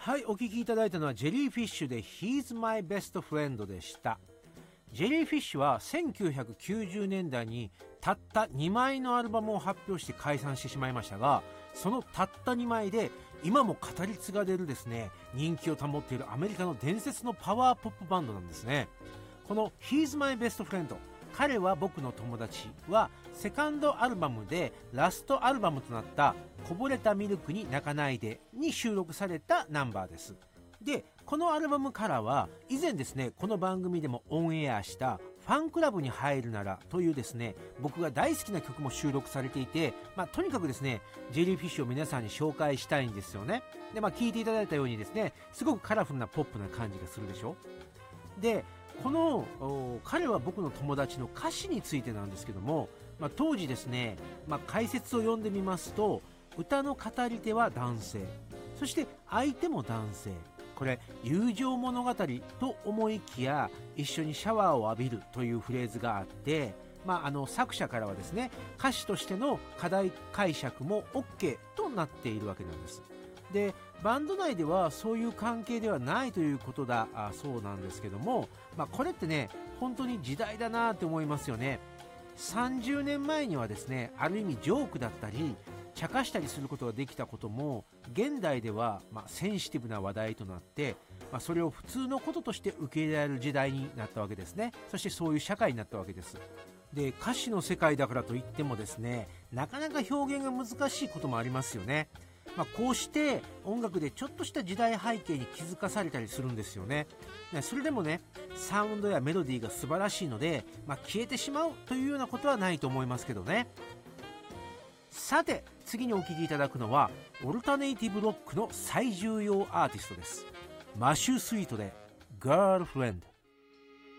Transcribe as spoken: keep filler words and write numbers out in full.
はい、お聴きいただいたのはジェリーフィッシュで He's My Best Friend でした。ジェリーフィッシュはせんきゅうひゃくきゅうじゅうねんだいにたったにまいのアルバムを発表して解散してしまいましたが、そのたったにまいで今も語り継がれるですね、人気を保っているアメリカの伝説のパワーポップバンドなんですね。この He's My Best Friend、彼は僕の友達はセカンドアルバムでラストアルバムとなったこぼれたミルクに泣かないでに収録されたナンバーです。で、このアルバムからは以前ですね、この番組でもオンエアしたファンクラブに入るならというですね、僕が大好きな曲も収録されていて、まあ、とにかくですね、ジェリーフィッシュを皆さんに紹介したいんですよね。で、まあ、聞いていただいたようにですね、すごくカラフルなポップな感じがするでしょ。で、この彼は僕の友達の歌詞についてなんですけども、まあ、当時ですね、まあ、解説を読んでみますと、歌の語り手は男性、そして相手も男性、これ友情物語と思いきや一緒にシャワーを浴びるというフレーズがあって、まあ、あの作者からはですね、歌詞としての課題解釈も OK となっているわけなんです。で、バンド内ではそういう関係ではないということだあそうなんですけども、まあ、これってね、本当に時代だなって思いますよね。さんじゅうねんまえにはですね、ある意味ジョークだったり茶化したりすることができたことも、現代ではまあセンシティブな話題となって、まあ、それを普通のこととして受け入れられる時代になったわけですね。そしてそういう社会になったわけです。で、歌詞の世界だからといってもですね、なかなか表現が難しいこともありますよね。まあ、こうして音楽でちょっとした時代背景に気づかされたりするんですよね。それでもね、サウンドやメロディーが素晴らしいので、まあ、消えてしまうというようなことはないと思いますけどね。さて、次にお聴きいただくのはオルタネイティブロックの最重要アーティストです。マシュー・スイートで Girlfriend。